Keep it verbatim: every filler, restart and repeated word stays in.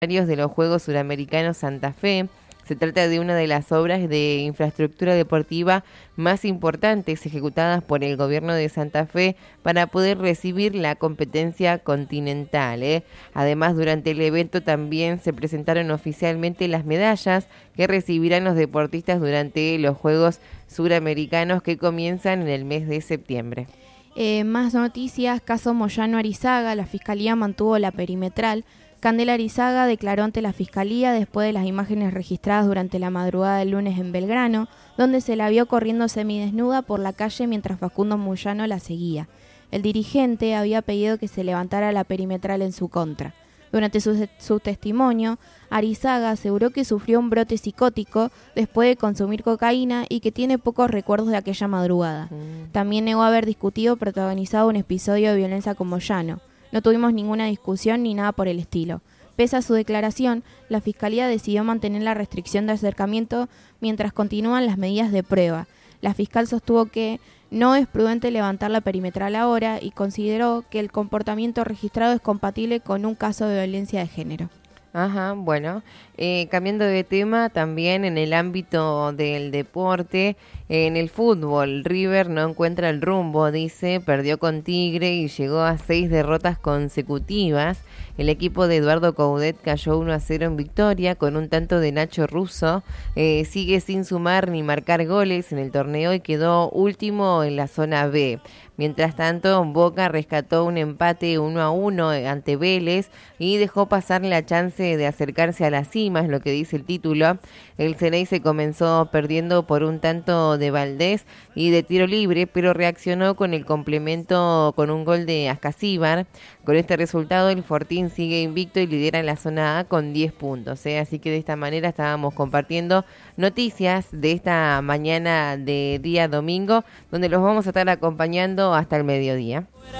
de los Juegos Suramericanos Santa Fe. Se trata de una de las obras de infraestructura deportiva más importantes ejecutadas por el gobierno de Santa Fe para poder recibir la competencia continental, ¿eh? Además, durante el evento también se presentaron oficialmente las medallas que recibirán los deportistas durante los Juegos Suramericanos que comienzan en el mes de septiembre. Eh, más noticias, caso Moyano Arizaga, la Fiscalía mantuvo la perimetral. Candela Arizaga declaró ante la Fiscalía después de las imágenes registradas durante la madrugada del lunes en Belgrano, donde se la vio corriendo semidesnuda por la calle mientras Facundo Moyano la seguía. El dirigente había pedido que se levantara la perimetral en su contra. Durante su, su testimonio, Arizaga aseguró que sufrió un brote psicótico después de consumir cocaína y que tiene pocos recuerdos de aquella madrugada. Mm. También negó haber discutido o protagonizado un episodio de violencia con Moyano. No tuvimos ninguna discusión ni nada por el estilo. Pese a su declaración, la Fiscalía decidió mantener la restricción de acercamiento mientras continúan las medidas de prueba. La fiscal sostuvo que no es prudente levantar la perimetral ahora y consideró que el comportamiento registrado es compatible con un caso de violencia de género. Ajá, bueno, eh, cambiando de tema, también en el ámbito del deporte, en el fútbol, River no encuentra el rumbo, dice, perdió con Tigre y llegó a seis derrotas consecutivas. El equipo de Eduardo Coudet cayó uno a cero en victoria con un tanto de Nacho Russo, eh, sigue sin sumar ni marcar goles en el torneo y quedó último en la zona B. Mientras tanto, Boca rescató un empate uno a uno ante Vélez y dejó pasar la chance de acercarse a la cima, es lo que dice el título. El Ceneice comenzó perdiendo por un tanto de Valdés y de tiro libre, pero reaccionó con el complemento con un gol de Ascasíbar. Con este resultado, el Fortín sigue invicto y lidera en la zona A con diez puntos. ¿eh? Así que de esta manera estábamos compartiendo noticias de esta mañana de día domingo, donde los vamos a estar acompañando hasta el mediodía.